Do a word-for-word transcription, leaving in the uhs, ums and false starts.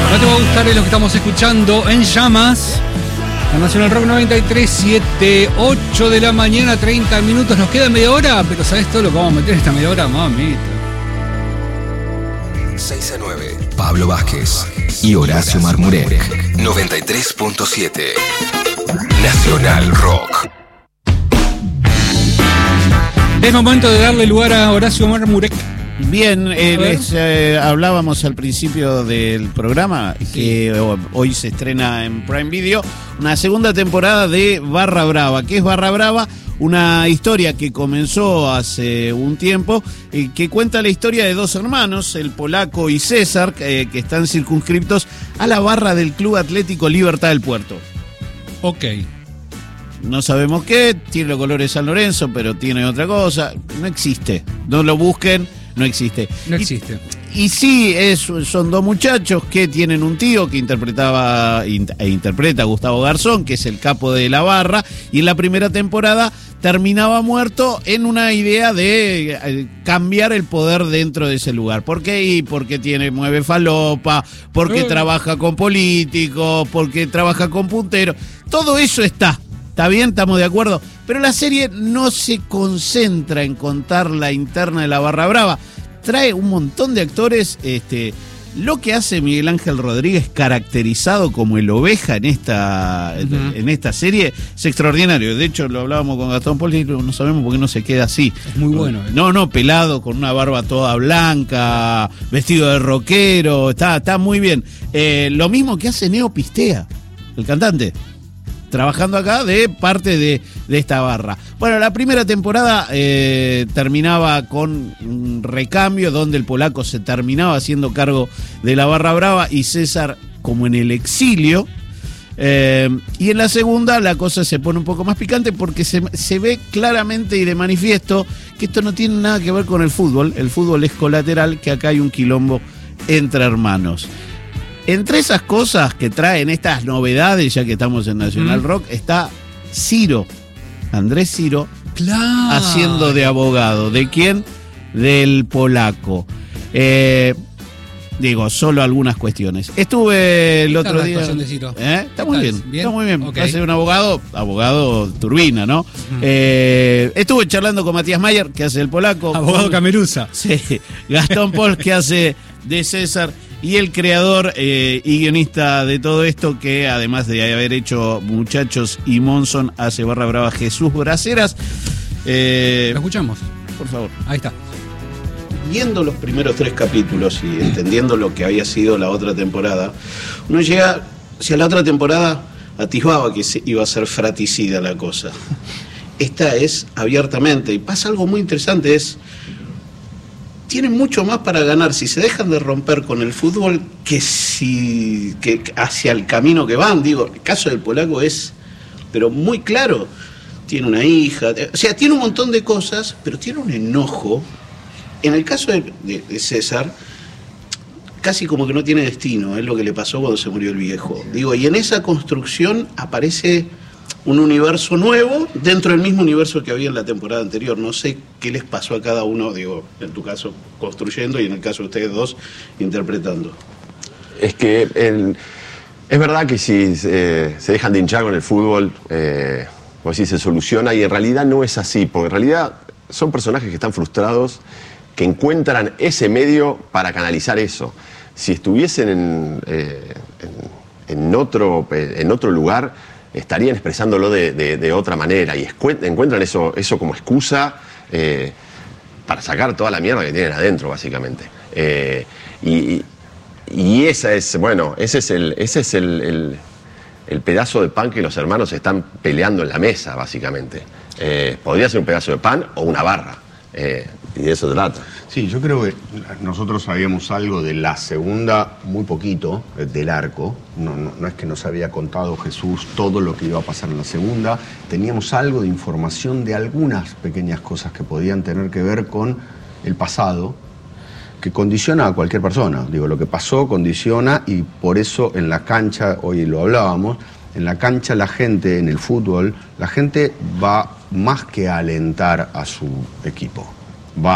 No te va a gustar lo que estamos escuchando en Llamas. La Nacional Rock noventa y tres punto siete, ocho de la mañana, treinta minutos. Nos queda media hora, pero ¿sabes todo lo que vamos a meter en esta media hora? Mamita. seis a nueve, Pablo Vázquez y Horacio Marmurek. noventa y tres punto siete, Nacional Rock. Es momento de darle lugar a Horacio Marmurek. Bien, eh, les eh, hablábamos al principio del programa que sí. Hoy se estrena en Prime Video una segunda temporada de Barra Brava. ¿Qué es Barra Brava? Una historia que comenzó hace un tiempo y eh, que cuenta la historia de dos hermanos, el Polaco y César, eh, que están circunscriptos a la barra del Club Atlético Libertad del Puerto. Ok. No sabemos qué, tiene los colores San Lorenzo, pero tiene otra cosa. No existe. No lo busquen. No existe. No existe. Y, y sí, es, son dos muchachos que tienen un tío que interpretaba e interpreta a Gustavo Garzón, que es el capo de la barra, y en la primera temporada terminaba muerto en una idea de eh, cambiar el poder dentro de ese lugar. ¿Por qué? Y porque tiene, mueve falopa, porque uh. trabaja con políticos, porque trabaja con punteros. Todo eso está. Está bien, estamos de acuerdo, pero la serie no se concentra en contar la interna de la Barra Brava. Trae un montón de actores. Este, lo que hace Miguel Ángel Rodríguez, caracterizado como el oveja en esta, uh-huh. en esta serie, es extraordinario. De hecho, lo hablábamos con Gastón Paul y no sabemos por qué no se queda así. Es muy bueno. ¿eh? No, no, pelado, con una barba toda blanca, vestido de rockero, está, está muy bien. Eh, lo mismo que hace Neo Pistea, el cantante. Trabajando acá de parte de, de esta barra. Bueno, la primera temporada eh, terminaba con un recambio donde el Polaco se terminaba haciendo cargo de la Barra Brava y César como en el exilio. Eh, y en la segunda la cosa se pone un poco más picante porque se, se ve claramente y de manifiesto que esto no tiene nada que ver con el fútbol. El fútbol es colateral, que acá hay un quilombo entre hermanos. Entre esas cosas que traen estas novedades, ya que estamos en Nacional mm. Rock, está Ciro, Andrés Ciro, claro. haciendo de abogado. ¿De quién? Del Polaco. Eh, digo, solo algunas cuestiones. Estuve el otro día. De Ciro? ¿Eh? Está muy bien, bien, está muy bien. Okay. Hace un abogado, abogado turbina, ¿no? Mm. Eh, estuve charlando con Matías Mayer, que hace el Polaco. Abogado con, Cameruza. Sí, Gastón Paul, que hace de César. Y el creador eh, y guionista de todo esto, que además de haber hecho Muchachos y Monzón, hace Barra Brava, Jesús Braceras. Eh, Lo escuchamos. Por favor. Ahí está. Viendo los primeros tres capítulos y entendiendo lo que había sido la otra temporada, uno llega, si a la otra temporada atisbaba que iba a ser fratricida la cosa. Esta es abiertamente, y pasa algo muy interesante, es... tienen mucho más para ganar si se dejan de romper con el fútbol que si que hacia el camino que van. Digo, el caso del Polaco es, pero muy claro. Tiene una hija, o sea, tiene un montón de cosas, pero tiene un enojo. En el caso de, de, de César, casi como que no tiene destino, es lo que le pasó cuando se murió el viejo. Digo, y en esa construcción aparece un universo nuevo dentro del mismo universo que había en la temporada anterior. No sé qué les pasó a cada uno, digo, en tu caso construyendo y en el caso de ustedes dos interpretando. Es que el, es verdad que si eh, se dejan de hinchar con el fútbol, eh, pues sí se soluciona, y en realidad no es así, porque en realidad son personajes que están frustrados, que encuentran ese medio para canalizar eso. Si estuviesen en, eh, en, en, otro, en otro lugar, estarían expresándolo de, de, de otra manera, y encuentran eso, eso como excusa eh, para sacar toda la mierda que tienen adentro, básicamente. Eh, y, y esa es, bueno, ese es el, ese es el, el, el pedazo de pan que los hermanos están peleando en la mesa, básicamente. Eh, podría ser un pedazo de pan o una barra, eh, y de eso se trata. Sí, yo creo que nosotros sabíamos algo de la segunda, muy poquito, del arco. No, no, no es que nos había contado Jesús todo lo que iba a pasar en la segunda. Teníamos algo de información de algunas pequeñas cosas que podían tener que ver con el pasado, que condiciona a cualquier persona. Digo, lo que pasó condiciona, y por eso en la cancha, hoy lo hablábamos, en la cancha la gente, en el fútbol, la gente va más que a alentar a su equipo.